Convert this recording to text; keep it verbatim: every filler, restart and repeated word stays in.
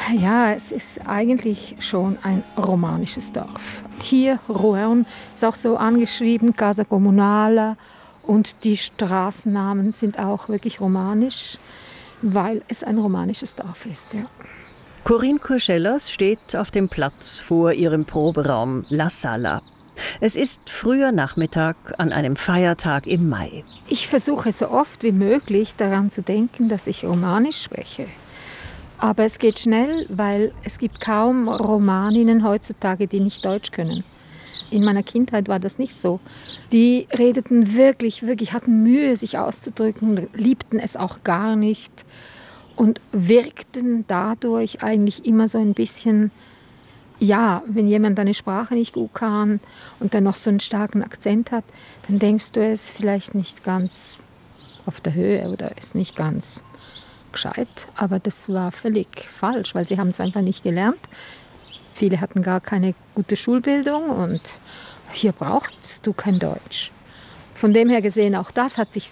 Ja, es ist eigentlich schon ein romanisches Dorf. Hier, Rouen, ist auch so angeschrieben, Casa Comunale, und die Straßennamen sind auch wirklich romanisch, weil es ein romanisches Dorf ist. Ja. Corinne Kurschellers steht auf dem Platz vor ihrem Proberaum La Sala. Es ist früher Nachmittag an einem Feiertag im Mai. Ich versuche so oft wie möglich daran zu denken, dass ich Romanisch spreche. Aber es geht schnell, weil es gibt kaum Romaninnen heutzutage, die nicht Deutsch können. In meiner Kindheit war das nicht so. Die redeten wirklich, wirklich, hatten Mühe, sich auszudrücken, liebten es auch gar nicht und wirkten dadurch eigentlich immer so ein bisschen, ja, wenn jemand eine Sprache nicht gut kann und dann noch so einen starken Akzent hat, dann denkst du, er ist vielleicht nicht ganz auf der Höhe oder ist nicht ganz gescheit. Aber das war völlig falsch, weil sie haben es einfach nicht gelernt. Viele hatten gar keine gute Schulbildung und hier brauchst du kein Deutsch. Von dem her gesehen, auch das hat sich